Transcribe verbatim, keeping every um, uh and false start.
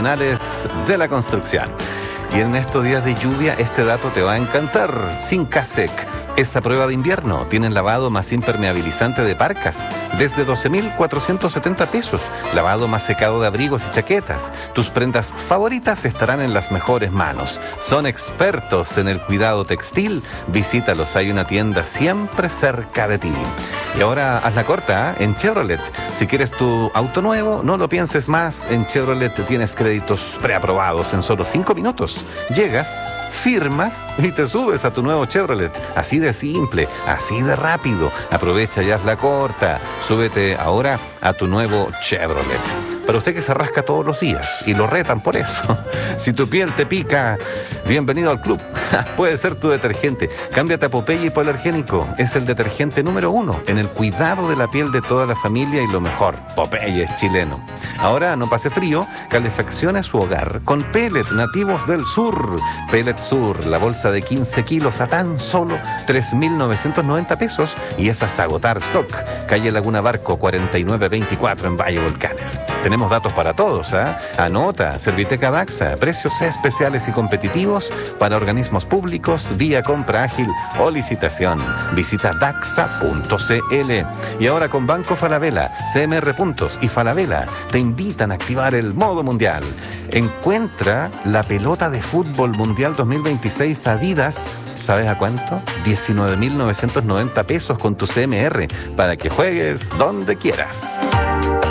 profesionales de la construcción. Y en estos días de lluvia, este dato te va a encantar. Sincasec, esta prueba de invierno, tienen lavado más impermeabilizante de parcas, desde doce mil cuatrocientos setenta pesos. Lavado más secado de abrigos y chaquetas. Tus prendas favoritas estarán en las mejores manos. Son expertos en el cuidado textil. Visítalos, hay una tienda siempre cerca de ti. Y ahora haz la corta, ¿eh? En Chevrolet. Si quieres tu auto nuevo, no lo pienses más. En Chevrolet tienes créditos preaprobados en solo cinco minutos. Llegas, firmas y te subes a tu nuevo Chevrolet. Así de simple, así de rápido. Aprovecha y haz la corta. Súbete ahora a tu nuevo Chevrolet. Para usted que se rasca todos los días y lo retan por eso. Si tu piel te pica, bienvenido al club. Puede ser tu detergente. Cámbiate a Popeye Hipoalergénico. Es el detergente número uno en el cuidado de la piel de toda la familia y lo mejor. Popeye es chileno. Ahora no pase frío, calefaccione su hogar con Pellet nativos del sur. Pellet Sur, la bolsa de quince kilos a tan solo tres mil novecientos noventa pesos y es hasta agotar stock. Calle Laguna Barco cuarenta y nueve veinticuatro en Valle Volcanes. Tenemos datos para todos, ¿eh? Anota, Serviteca Daxa, precios especiales y competitivos para organismos públicos vía compra ágil o licitación. Visita daxa punto c l. Y ahora con Banco Falabella, C M R Puntos y Falabella te invitan a activar el modo mundial. Encuentra la pelota de fútbol mundial dos mil veintiséis Adidas. ¿Sabes a cuánto? diecinueve mil novecientos noventa pesos con tu C M R para que juegues donde quieras.